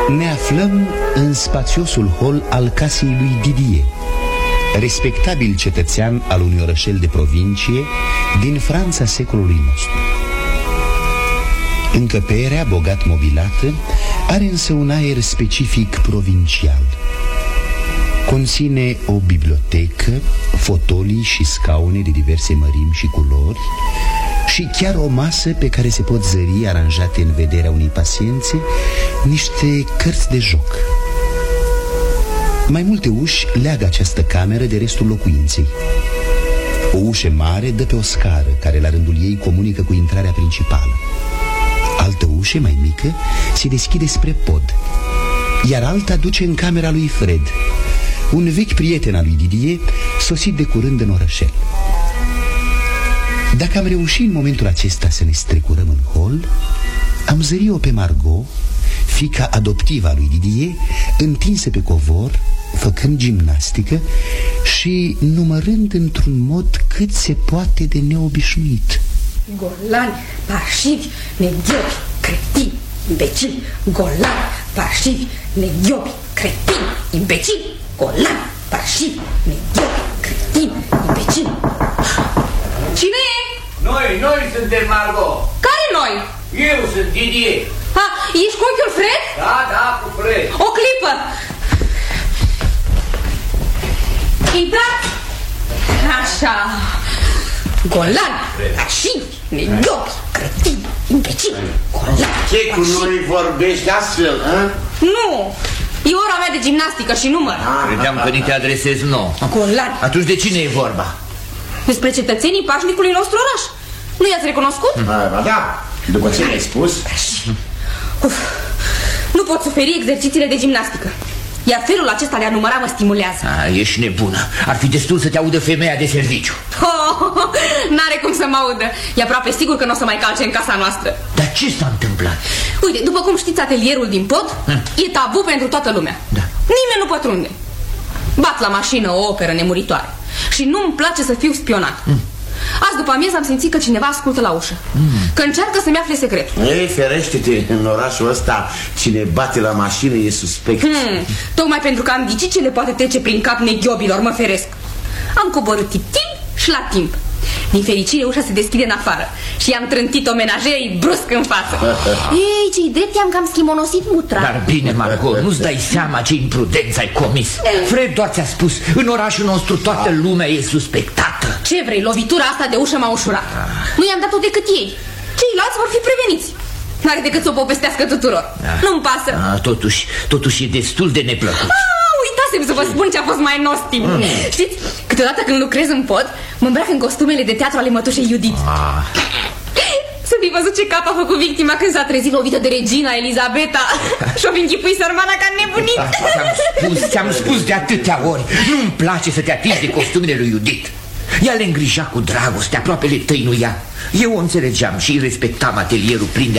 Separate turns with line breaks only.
Ne aflăm în spațiosul hol al casei lui Didier, respectabil cetățean al unui orășel de provincie din Franța secolului nostru. Încăperea, bogat mobilată, are însă un aer specific provincial. Conține o bibliotecă, fotolii și scaune de diverse mărimi și culori și chiar o masă pe care se pot zări, aranjate în vederea unei paciențe, niște cărți de joc. Mai multe uși leagă această cameră de restul locuinței. O ușă mare dă pe o scară, care la rândul ei comunică cu intrarea principală. Altă ușă mai mică se deschide spre pod, iar alta duce în camera lui Fred, un vechi prieten al lui Didier, sosit de curând în orășel. Dacă am reușit în momentul acesta să ne strecurăm în hol, am zărit-o pe Margot, fiica adoptivă a lui Didier, întinsă pe covor, făcând gimnastică și numărând într-un mod cât se poate de neobișnuit.
Golani, parșivi, neghiobi, cretini, imbecili. Golani, parșivi, neghiobi, cretini, imbecili. Golani, parșivi, neghiobi, cretini, imbecili. Cine e?
Noi suntem Margot.
Care noi?
Eu sunt Didier.
Ești cu unchiul Fred?
Da, cu Fred.
O clipă. Intrați. Așa. Golani, parșivi, neghiobi, cretini, imbecili. Golani.
Ce cu noi vorbești astfel, hă?
Nu. E ora mea de gimnastică și număr.
Credeam că ni te adresezi nouă.
Golani.
Atunci de cine e vorba?
Despre cetățenii pașnicului nostru oraș. Nu i-ați recunoscut?
Da, după ce mi-ai spus.
Nu pot suferi exercițiile de gimnastică, iar felul acesta de a număra mă stimulează.
Ești nebună. Ar fi destul să te audă femeia de serviciu.
N-are cum să mă audă. E aproape sigur că nu o să mai calce în casa noastră.
Dar ce s-a întâmplat?
Uite, după cum știți, atelierul din pod e tabu pentru toată lumea.
Da.
Nimeni nu pătrunde. Bat la mașină o operă nemuritoare și nu-mi place să fiu spionat. Azi după amiază am simțit că cineva ascultă la ușă, că încearcă să-mi afle secretul.
Ei, ferește-te, în orașul ăsta cine bate la mașină e suspect.
Tocmai pentru că am ghicit ce le poate trece prin cap neghiobilor, mă feresc. Am coborât tip-tip și la timp. Din fericire ușa se deschide în afară și i-am trântit omenajerii brusc în față. Ei, ce-i drept, i-am cam schimonosit mutra.
Dar bine, Margot, nu-ți dai seama ce imprudență ai comis. Fred doar ți-a spus, în orașul nostru toată lumea e suspectată.
Ce vrei, lovitura asta de ușă m-a ușurat. Nu i-am dat-o decât ei. Ceilalți vor fi preveniți. N-are decât să o povestească tuturor. Nu-mi pasă.
Totuși e destul de neplăcut.
Uitasem să vă spun ce a fost mai nostim. Știți, câteodată când lucrez în pod, mă îmbrac în costumele de teatru ale mătușei Judith. Să fi văzut ce cap a făcut victima când s-a trezit lovită de regina Elizabeta și-o închipui sărmana ca nebunit.
Ți-am spus de atâtea ori, nu-mi place să te atingi de costumele lui Judith. Ea le îngrija cu dragoste, aproape le tăinuia. Eu o înțelegeam și îi respectam atelierul plin de